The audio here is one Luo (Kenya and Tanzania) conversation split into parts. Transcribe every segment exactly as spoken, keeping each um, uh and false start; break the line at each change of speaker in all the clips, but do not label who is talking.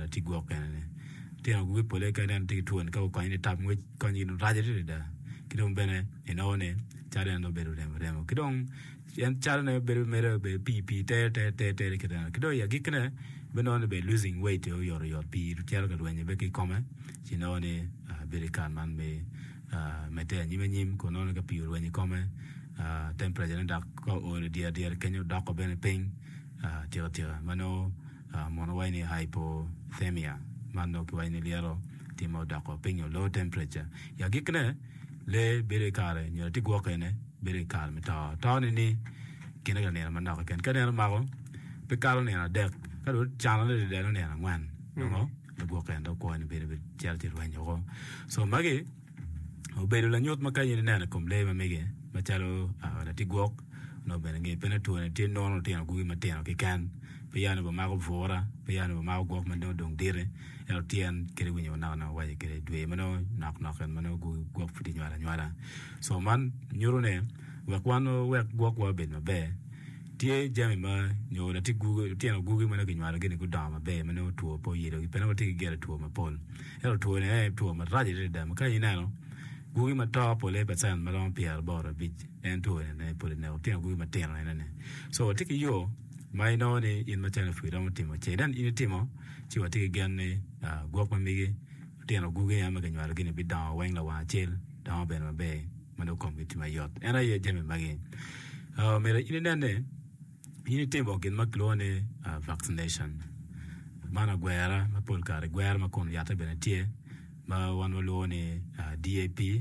ti go kan tiang gu pole kan an ti tuon ka ko ni tap ngwe ko ni raje da kidong bene ino ne chare no beru dem remo kidong yan chare no beru mero be pi pi te te te te kidong kidong ya gikne beno ne be losing weight yo yo yo pi chare ga wenye be ki kome chino ne bere kan man be mete ni menyim ko no ga pi wenye kome temperature da ko o dia dia kenyo da ko bene ping tira tira mano mono waini hypothermia mano ko waini liaro timo da ko ping low temperature ya gikne le bere kare nyo ti go kene bere kar mi ta ta ni ni kina ga ne ma na ken ka ne ma ko be kar ne na de ka do cha na le de ne na ngwan no le go ken do ko ni bere be jar ti ro nyo so magi o bere la nyot ma ka ni na kom le ma mege ma chalo a na ti go no bere nge pena tu ne ti no no ti na gu ma ti na ke kan pe ya no ba ma ko fora pe ya no ba ma go ma do dong dire el tien kere winyo na na wa kere dwe mano nak nak mano go go fiti nyala nyala so man nyuro ne we kwano we go go ben ma be tie jami ma nyo na ti gu tie na gu mano ke nyala gene go da ma be mano tuo po yero pe na ti gere tuo ma pol el tuo ne tuo ma raje da ma ka ina no gu ma to po le pe san ma don pier bora bit en tuo ne po ne tie gu ma tie na ne so ti ki yo mai no ne in ma chana freedom timo che dan in timo chi wa ti gan ne go pa mi ti na gu ge ya ma ga nyala gene bi da wen la wa chel da ben ma be ma no kom ti ma yot era ye jeme ma ge uh mera in dan ne in timo gen ma klo ne vaccination mana guerra ma pol kare guerra ma kon yata ben tie ma wan lo ne D A P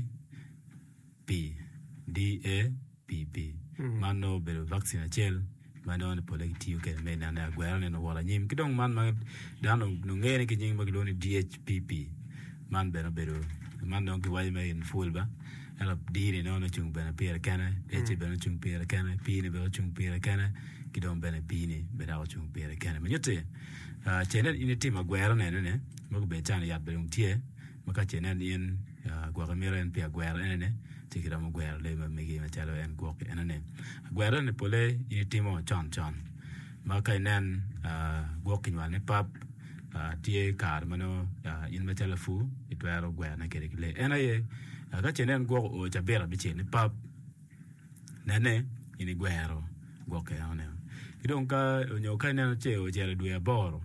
P D A P P mano be vaccine chel mano ne pole ti u ke me na na guerra ne no wala nyim kidong man ma dan no ngene ke nyim maglo ne D H P P man be no be man don ki wai me in full ba ala dire no no chung be na pere kana e che be no chung pere kana pi ne be no chung pere kana kidong be na pi ne be da chung pere kana me nyote a chenen in ti ma guerra ne ne mo be chan ya be un tie ma ka chenen in guerra mera en pe guerra ne ne ti kira mo guerra le ma me gi ma chalo en ko ke ne guerra ne pole in ti mo chan chan ma ka nen go ki ne pap tie kar mano in ma chalo fu itwaro guerra ne ke le ena ye ka chenen go o cha bera bi ne pap ne ne in guerra go ke ne kidong ka nyo ka ne che o jere du ya boro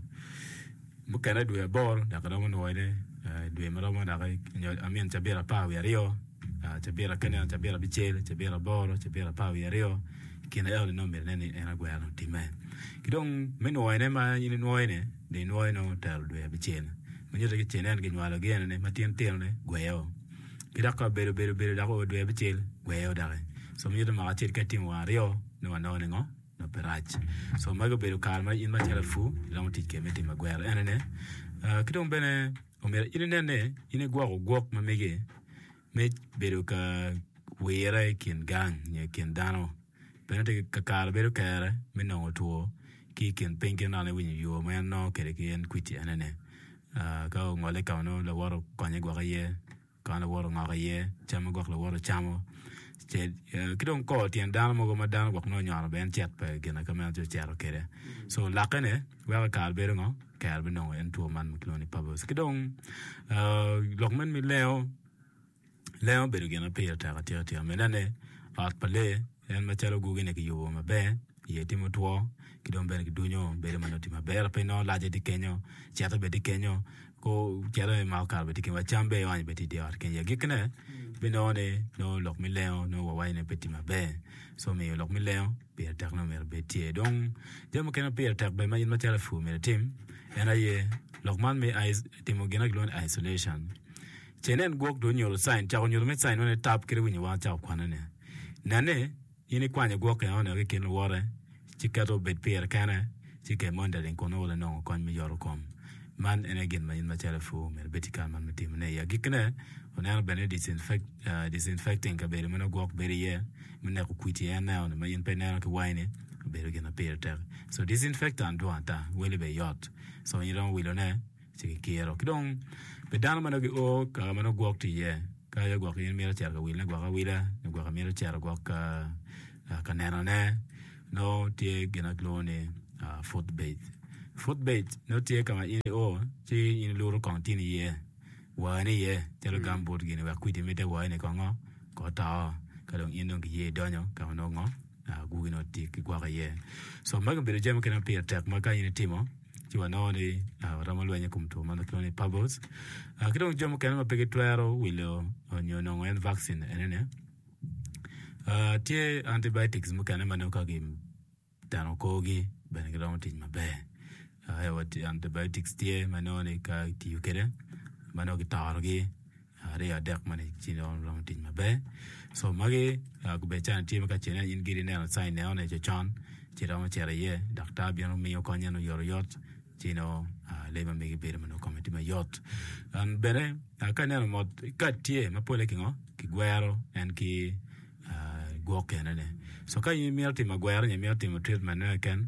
mo kana du ya boro da ka mo no ne du ma mo da ka amien cha bera pa ya rio cha bera kana cha bera bi che cha bera boro cha bera pa ya rio kina ya no me ne ena guerra ti me kidong me no ne ma in no ne de no no tal du ya bi che mo nyo de che ne ke nyalo ge ne ma tien tien ne gueo kida ka bere bere bere da ko du ya bi che gueo da so mo nyo ma che ka ti wa rio no no ne ngo no perach so mago bero kalma in ma tela fu la mo tike meti ma guerra ene ne kidong bene o mera ine ne ine gwa go ma mege me bero ka wera kin gang ne kin dano bene te ka kar bero kare me no to ki kin penke na ne wini yo ma no kere ki en kwiti ene ne ka ngole ka no la woro kwanye gwa ye ka na woro nga ye chama gwa la woro chamo kidong ko tien dan mo go madan go no nyaro ben chat pe gena ka ma jo charo kere so la kene wa ka albero ngo ka albe no en to man kloni pabos kidong lok men mi leo leo beru gena pe ta ta ta me nane at pale en ma chalo go gene ki yo ma be ye timo to kidong ben ki dunyo be ma no ti ma be pe no la je di kenyo chata be di kenyo ko chara ma ka be ti wa chambe wa be ti di ar ken ye gikne benone no lok mi leo no wa ne petit ma be so me lok mi leo be tak no mer betie donc dem ken be tak be ma in ma tele fu me tim ena ye lok man me is timo gena glon isolation chenen gok do nyol sign cha nyol me sign ne tap kire winyi wa cha kwana ne nane ini kwanye gok ya ona ke ken wore chikato bet per kana chike monda den kono le no kon mi yor kom man and again my in my telephone mer betical man metim ne ya gikne ona bene disinfect disinfecting ka bere mena gok bere ye mena ko kwiti ya na ona in penana ko wine bere gena perter so disinfectant do anta wele be yot so you don't will ne chike kero kidong be dan mena go ka mena gok ti ye ka ya gok in mera char ka wile gok ka wile gok ka mera char gok ka ka nana ne no tie gena glone foot bath footbait no tie kama in o chi in luru continue ye wa ni ye telo gambot gini wa kwiti mete wa ni kongo ko ta ka dong in dong ye donyo ka no ngo a gu no ti ki kwa ye so mag be jam kana pe attack maka in timo ti wa no ni ramalwa nya kumto man ko ni pabos a kidong jam kana ma pe twero wilo onyo no en vaccine enene a tie antibiotics mukana manoka gim tano kogi ben gidong tin mabe I what antibiotics tie manone ka ti ukere mano gitargi are ya dek mane chino long tin mabe so mage ku be chan tie maka chena in giri ne sign ne one chan chira ma chera ye doctor biano mi ko nyano yor yot chino le ma me be mano komiti ma yot an bere ka ne mo ka tie ma pole kingo ki gwero en ki go kenene so ka yimi alti ma gwero nyami alti ma treatment ne ken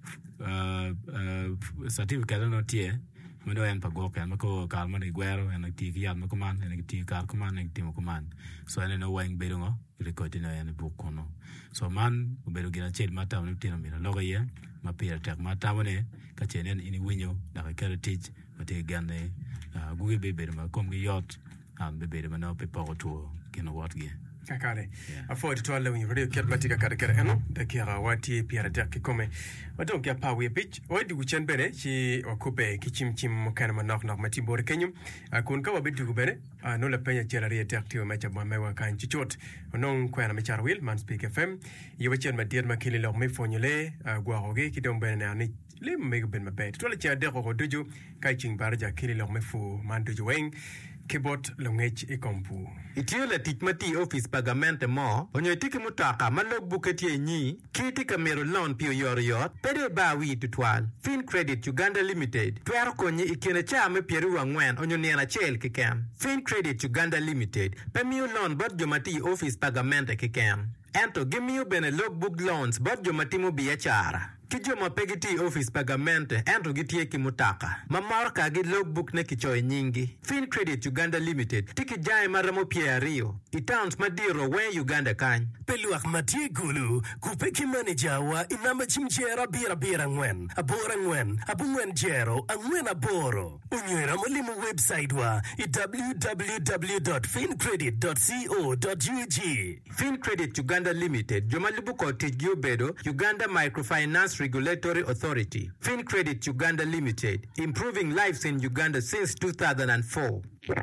uh uh certificate no tie mano en pago kan mako kalma ni gwero en ti ki yal mako man en ti kar ko man en ti mako man so en no wang bedo ngo record no en buko no so man bedo gina ched mata no tino mi no ye ma pira tak mata wone ka chenen ini winyo da ka teach mate ganne gugi be bedo ma kom gi yot am be bedo no pe pago to kino wat gi
kakare afo to alle wi radio ket matika kare kare eno da kira wati piara dak kome wadon kya pa wi pitch odi gu chen bere chi okupe kichim chim kana manok nok mati bor kenyum akun ka wabitu gu bere no la penya chera ri tek tiwa mecha ba mewa kan chichot non kwa na mechar wil man speak fm yewe chen ma dir ma kili lo me fonyele gwa roge ki dom bere na ni le me ben ma bet to le cha de ko doju kai ching barja kili lo me fu man doju weng kibot longech ikompu
itio la tikmati office pagamente mo onyo tiki mutaka malog buketi nyi kiti kamero loan pio yor yot pede ba wi tutwal Fin Credit Uganda Limited twero konyi ikene cha me pieru wangwen onyo niana chel kikem Fin Credit Uganda Limited pemio loan bot jomati office pagamente kikem ento gimio bene logbook loans bot jomati mo biachara kijo mapegiti office pagamente ento gitie kimutaka mamorka gi logbook ne kichoy nyingi Fin Credit Uganda Limited tiki jai maramo pia rio itowns madiro we Uganda kany
peluak matie gulu kupeki manager wa inamba chimchera bira bira ngwen abora ngwen abungwen jero angwen aboro unywera mulimu website wa w w w dot fin credit dot co dot u g
Fin Credit Uganda Limited jomalibuko tijio bedo Uganda Microfinance Regulatory Authority Fin Credit Uganda Limited improving lives in Uganda since two thousand four.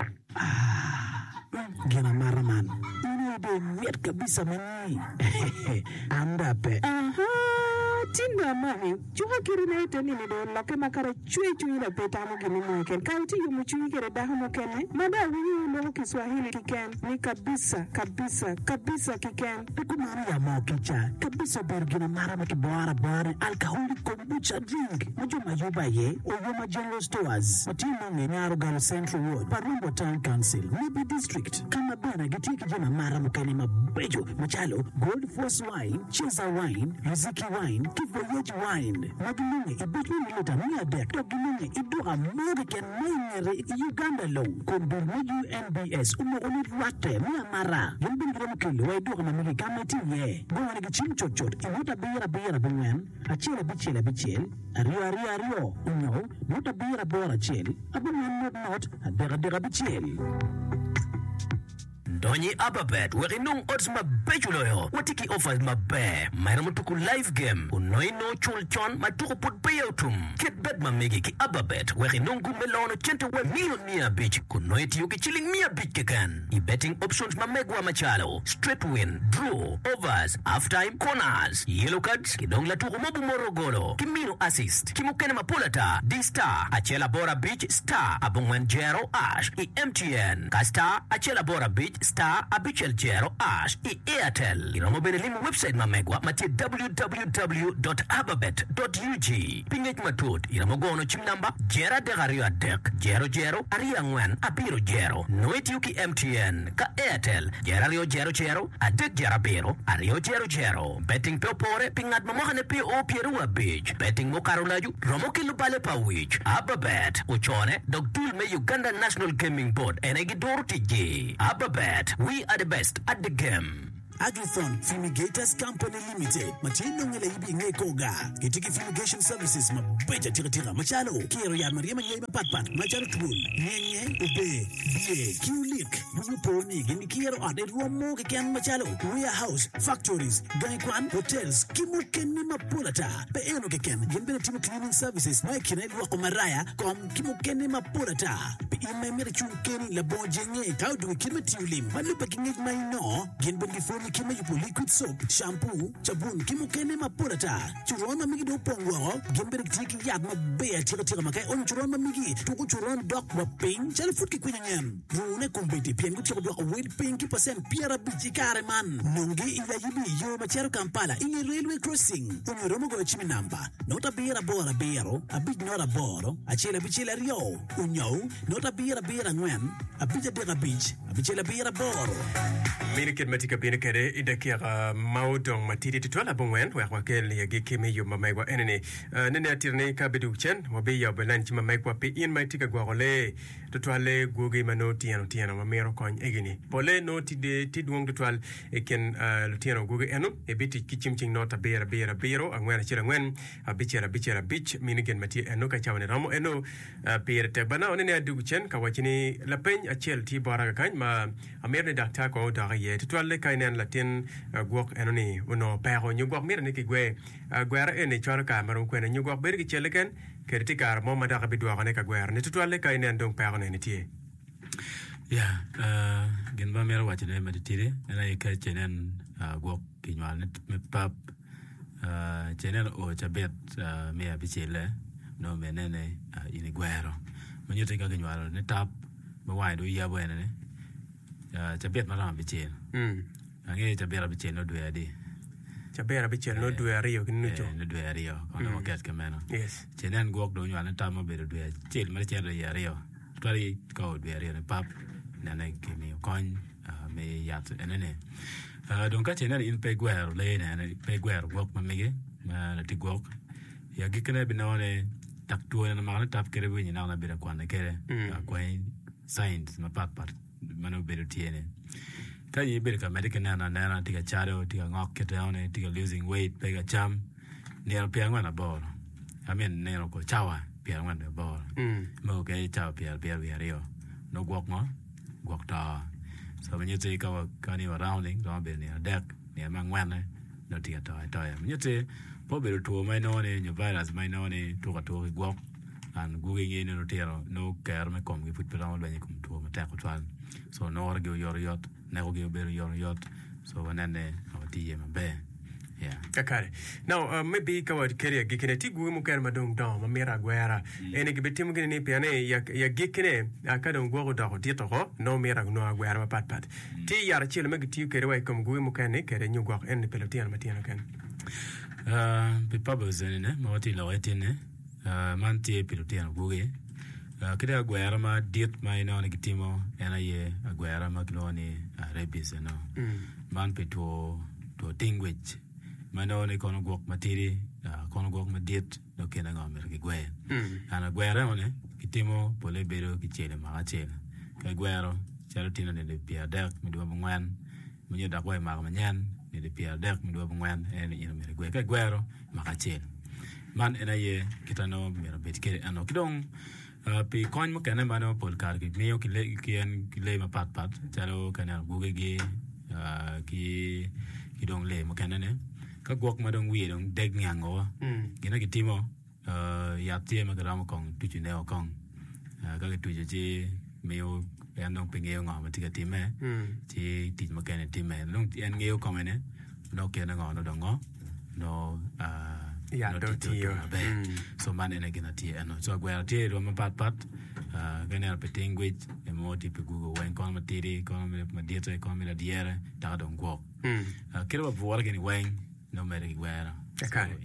Gina maraman ini de wet kabisa mani anda pe aha tinda mami juha kiri na ito nini do loke makara chui chui na peta mo gini mo ken kauti yumu chui kere daho mo kene mada wiyu lo Kiswahili kiken ni kabisa kabisa kabisa kiken tukumari ya mo kicha kabisa bergina marama kibwara bwara alcoholic kombucha drink mojo majuba ye oyoma general stores matino ngenyaro galo Central Ward Parumbo Town Council Nibi District kama bana gitiki jina marama kene mabejo machalo Gold Force Wine Cheza Wine Riziki Wine Kivoyeji Wine Magilunge ibetwe milita mia dek Togilunge idu American Minere Uganda Low Kondurme U N B S Umo uli rate mia mara Yumbin gram kili wa idu kama mili kameti ye Gwana gichim chochot Iwota bira bira bingwen Achile bichile bichile Ario ario ario Unyo Iwota bira bora chile Abingwen not not Adega dega bichile
Donyi Ababet, where no odds my bejulo, what tiki offers my bear, my Ramutuku live game, Unoi no chulchon, my tuku put bayotum, Kit bed my megi ki Ababet, where no gumelon, chente we meal near beach, Kunoi yuki chilling me a bit can. I betting options my megwa machalo, straight win, draw, overs, half time, corners, yellow cards, Kidong la tuku mobu morogolo, Kimino assist, Kimukene mapulata, D star, Achela Bora Beach, star, Abungwen Jero Ash, I M T N, Kasta, Achela Bora Beach, star abichel jero ash i Airtel ina mobile limu website mamegwa mati w w w dot ababet dot u g pingek matut ina mogono chim number jera de gario adek jero jero aria ngwen abiro jero noiti yuki M T N ka Airtel jera rio jero jero adek jera biro ario jero jero betting popore pingat mamahane pi o pierua beach betting mokarulaju romo kilubale pa wich Ababet uchone dogtul me Uganda National Gaming Board enegi doru tiji Ababet, we are the best at the game.
Agrifon Fumigators Company Limited matino ngele ibi ngekoga kitiki fumigation services mabeja tira tira machalo kiro ya maria manyai mapatpat machalo tubul nyenye ube bie kiulik muponi gini kiro ade ruomo kikian machalo warehouse factories gaikwan hotels kimukeni mapulata pe eno kiken ginbele timu cleaning services maikina ilwa kumaraya kom kimukeni mapulata pe ime mire chukeni labo jenge taudu kime tiulim malupa kingej maino ginbele gifoni kime yupo liquid soap shampoo sabun kimukeni mapulata churoma migi do pongwa ginbele tiki yad mabea tira tira makai on churoma migi tuku churon dok wa ping chale futki kwenyanyan rune kumbeti piengu tira dok wait pinki percent piara bijikare man nungi ila yibi yo machero Kampala ingi railway crossing ungi romo go chimi namba nota bira bora biro abij nora boro achela bichela rio unyo nota bira bira ngwen abija bira bij abichela bira boro
Mini kid matika bina kere ida kia maudong matiri titwala bongwen wa kwa kele ya geke yo mamaiwa enene nene atirne ka bedu chen wabe ya belan chima maikwa pe in matika gwagole titwale gugi mano tiano tiano mamero kon egini pole no tide tidwong titwal eken lutiano gugi eno e biti kichimching nota bera bera bero angwen chira ngwen abichera bichera bich mini gen mati eno ka chawane ramo eno pere te bana onene adu chen ka wachini lapeny achel ti baraga kan ma amerne dakta ko da ye titwale kainen latin gwok eno ni uno pero nyugwak mira ni kigwe gwera ene chara ka marum kwene nyugwak bergi cheleken kertikar mo madaka bidwa ne ka gwera ni titwale kainen dong pero ne tie
ya uh gen ba mera wachine meditire ena ka chenen gwok kinwal ne me pap uh chenen o chabet me abichele no menene ini gwero manyote ka kinwal ne tap ba wai do ya bo ene uh chabet mara bichele
mm
ange chabet abichele no do adi
chabet abichele no do rio kinu cho
no do rio kono mo ket kameno
yes
chenen gwok do nyal ne tap mo be do chel mara chele ya rio twali ko do rio ne pap nana kimi kon me yat enene uh donc chenen in peguer le ne peguer gwok mamige na ti gwok ya gikene binone tak tuone na mala tap kere bi na na bi na kwana kere kwa science ma pat pat mano be tiene ka yi be ka medical na na na tiga charo tiga ngok ketone tiga losing weight pega cham ne pe ngwana bor I mean ne ko chawa pe ngwana bor mo ke chawa pe pe bi rio no gwok mo gwok ta so when you take our kani rounding don't be near deck near mangwana no tiga ta ta when you take probably to my no ne new virus my no ne to ka to gwok and going in no tero no care me kom put pe round when you come to me ta ko twan so no orgo yor yot na orgo be yor yot so when ne our T M be yeah
kakare now uh, maybe ka wad kere gikene ti gu mu kan madong dom ma mera gwera ene ge betim gene ne piane ya ya gikene aka don go do ko dito ko no mera no gwera ma pat pat ti yar chile me ti kere way kom gu mu kan ne kere nyu go en pelotian matiana kan
uh pe pabo zenene ma wati la wetene uh manti pelotian guge uh kede gwera ma dit ma ina ne gitimo ena ye gwera ma kloni rebis no man pe to to language mano ne kono gok matiri kono gok madit no kena ngamer ki gwe ana gwera one kitimo pole bero ki chele ma chele ka gwero chalo tino ne de pia dak mi do ngwan munye da gwe ma manyan ne de pia dak mi do ngwan en ino mere gwe ka gwero ma chele man ena ye kitano mero bet kere ano kidong pi koin mo kana mano pol kar ki meyo ki le ki en ki le ma pat pat chalo kana guge gi ki kidong le mo kana ne ka gwok ma dong wi dong deg nyango gina kitimo uh ya tie ma gramo kong tu ne o kong ka ke tu je meo en dong pinge ngo ma tiga time ti ti ma kene time long en ngeo kong ne no ke na ngo no dong no uh
ya do ti
so man ene gina tie no so gwa tie ro ma pat pat uh gana pe language e mo ti pe google wen kon ma tiri kon ma dieta kon ma diere ta dong gwok kero ba vuar gani wen no matter where
okay
so, yeah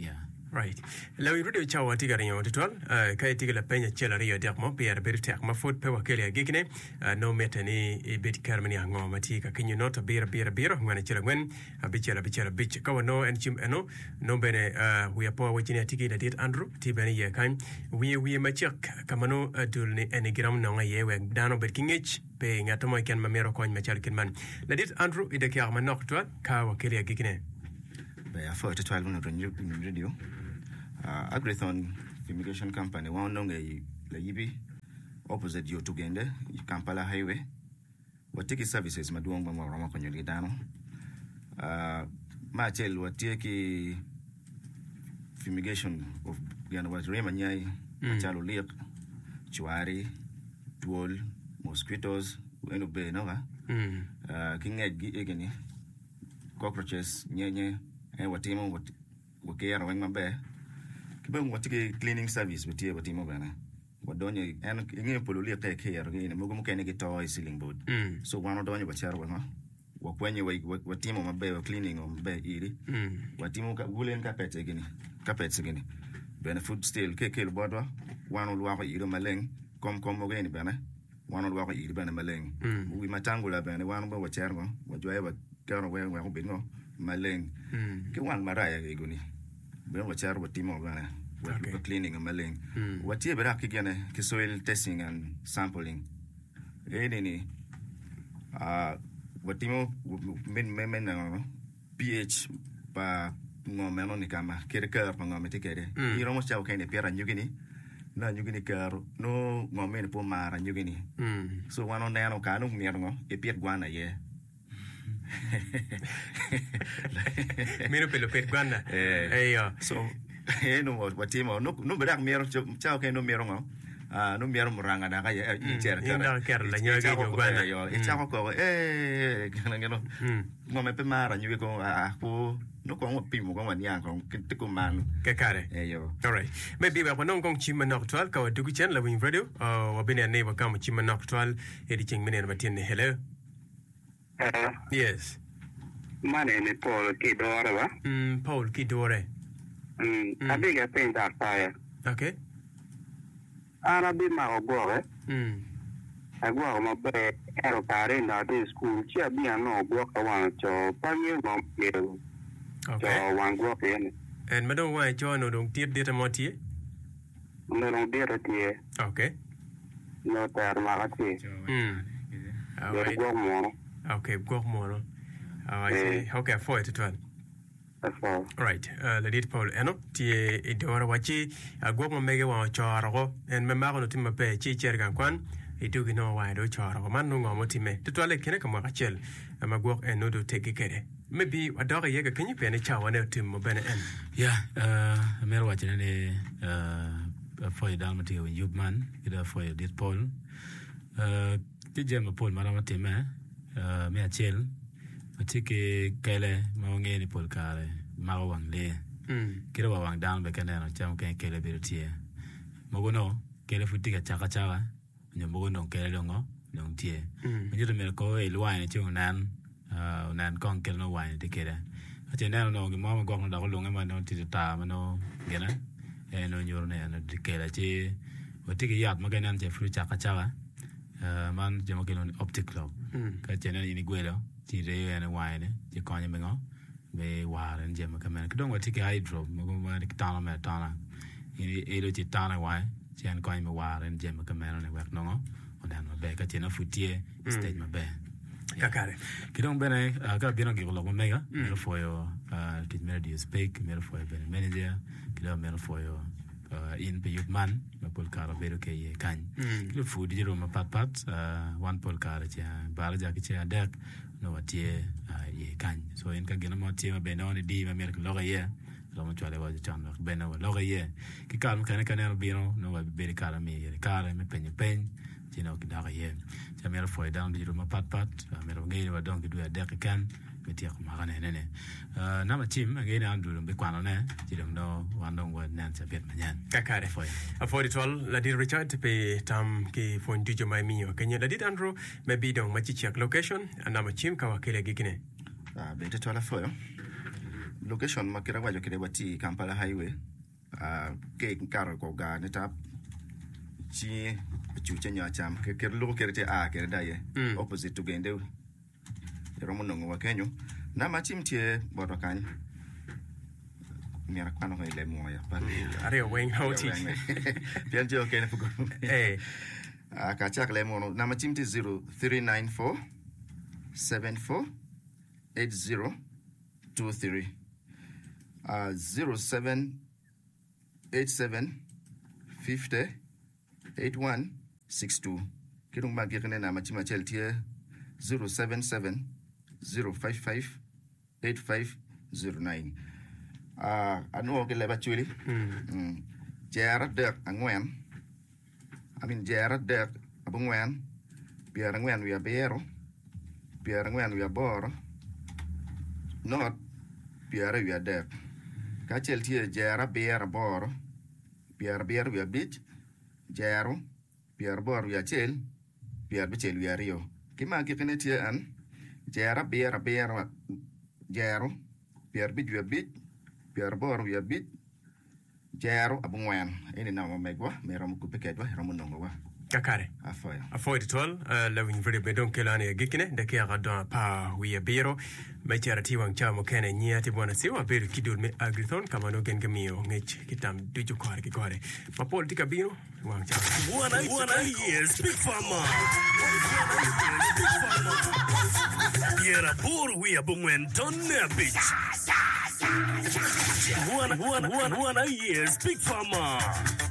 Right. La we radio chawa tiga rinyo titwal. Kaya tiga la penya chela rio diak mo. Pia da beri tek ma food pe wakeli ya gikine. No meta ni i beti karmani ya ngoma tika. Kinyo nota bira bira bira. Ngwana chela ngwen. Bichela bichela bich. Kawa no en chim eno. No bene wia poa wachini ya tiki na dit Andrew. Ti bene ye kain. Wia wia machak. Kamano dul ni enigram na nga ye wek. Dano bet kingich. Pe ngatomo ikan mamero kony machal kinman. La dit Andrew ida kia ma nok titwal. Ka wakeli ya gikine.
Be a four to twelve on the radio. Uh, Agrithon Fumigation Company, one long a Laibi, opposite you to Gende, Kampala Highway. What ticket services, Maduang Mamma Conjugidano. Uh, Martel, what take fumigation of Yanwas Remanyai, Chalo Leak, Chuari, Duol, mosquitoes, Wenube Nova, King Egg, cockroaches, Nye, and what Timo, what Wakea, Wang Mabe. Kibang what cleaning service with you, Timo Bana. What don't you and in a pollulia take care again, a mechanic toy ceiling board. So one of Donya Bacharwa. What when you wake what Timo Mabe cleaning on Bay Iri. What Timo woolen carpets again, carpets again. Benefit still, Kekil Bodwa, one will walk either Malang, come come again, Banner. One will walk either Banner Malang. We matangula Banner, one about what Charmo, what you ever turn away where we know, Malang. Get one Mariah Egoni. We watch out what Timo Bana. We're cleaning a maling. What you better again, soil testing and sampling. Any uh what Timo men pH pa ngomenonicama, Kirka, Pangometicade. You almost have kind of Pierre and Yugini. No Yugini car, no moment for Mara and Yugini. So one on Nano Cano Mirno, a Pier Guana, yeah.
Miro pelo pet guana. Eh,
so eh no what Timo no no berak miro chao ke no miro ngo. Ah no miro moranga na kaya i cher
ker. Ina ker la nyo ge guana
yo. E chao ko eh kana ngeno. Ngo me pe mara nyu ko ah ko no ko ngo pimo ko wanya ko te ko man.
Ke kare.
Eh yo.
All right. Maybe we ko kong chima nok twal ka du ku chen la wing radio. Uh wa bine ne ba kam chima nok twal e di ching minen matin hello.
Uh,
yes.
My name is Paul Kidore.
Mm, Paul Kidore.
Mm, mm. I think I think that fire.
Okay.
I'll be my boy.
Mm.
I go on my bed, aeropare in the school. She be a no work around to Panya Mom.
Okay.
One work in.
And Madam White John or don't did a motie?
No, no, dear, dear.
Okay.
Not that Marati.
Mm.
All
Okay, go more. I say, okay, for it to one.
That's all.
Right, uh, Ledit Paul, Eno, Tie, Edora Wachi, a go mega one charo, and Mamma Timma Pay, Chicher Kwan, he took in no wide charo, Manu Motime, to Toilet Kenaka Chel, and my work and no to take a care. Maybe a dog a yaga can you pay a chow on to Mobene N?
Yeah, uh, a mere watching uh, for your Dalmati or Yubman, either for your dit Paul. Uh, did Jemma Paul Maramati, uh, me a chill. Matiki kele maonge ni polkare mawang le kira wawang down be kana no cham kan kele birtie mogono kele futika chaka chaka nyo mogono kele longo long tie mjito mel ko e lwine chung nan uh nan kon kele no wine de kele ate nan no ngi mama gong da ko longa ma no ti ta ma no gena e no nyoro ne no de kele ti otiki yat magana nte fu chaka chaka uh man jemo kele optic club ka chena ini gwelo Tire and a wine, the conyamingo, they war and Jemma Kaman. Don't want to take a hydro, Mogoma, the Tana Matana, in the Edo Tana wine, Jan coin me war and Jemma Kaman and work no, or down my back at Tina Futier, state my bed.
Kakare.
Kidon Bene, I got been on Giggle of Omega, middle for your uh, Melody speak, middle for your manager, Kiddo middle for your uh, in Payuk man, my polka better kay can. Good food, you my pat pat, uh, one polka, Balajakicha deck. No what ye ye can so in can get a more team ben on the D American log a year. Don't try to watch the channel ben over log a year. Kikal can can be no no very car me the car and pen your pen, you know, dog a year. Jamel for down the room pat pat, I'm a game or don't do a deck can. Uh, number team again, Andrew, be quite on there. You don't know one don't what Nancy bit man.
Kakare for you. A forty twelve, la did Richard to pay Tam K for Dujo my mio. Can you let it, Andrew? Maybe don't match check location and number team Kawakele Gigine.
Ah, better twelve for you. Location Makira Wajokewati Kampala Highway, a ke kar ko ga ne tap chi chu chen ya cham ke ke lu ke te a ke da ye opposite to gende romo no wa kenyo na machim tie bodo kan mi ra kwano ile moya pa
are wing hoti
bien je okay ne fugo
eh
a ka chak le mono na machim tie zero three nine four seven four eight zero two three uh zero seven eight seven fifty eight one six two kirung ba gekene na machima cheltie zero seven seven zero five five eight five zero nine ah anu ke leba chuli mm jara de angwen I mean jara de abungwen biara ngwen wi abero biara ngwen wi aboro not biara wi ade ka cheltie jara biara boro biara biara wi abich jaro biara boro wi achel biara bichel wi ario kima gekene tie an jara biara biara jaro biara bij wi abich biara boro wi abich jaro abungwen ini na megwa meram ku pekedwa ramu nongwa
kakare
afoya
afoy de tol la win vre be donc kelane gekine de ke ga pa wi biro me charati wang chamo kene nyati bona sewa be kidul me agrithon kama no gen gamio ngech kitam duju kore ki kore pa politika biro wang chamo
Wanna wanna hear speak farmer. Yera bor we abungwen tonne bitch. Wanna wanna wanna wanna hear speak farmer.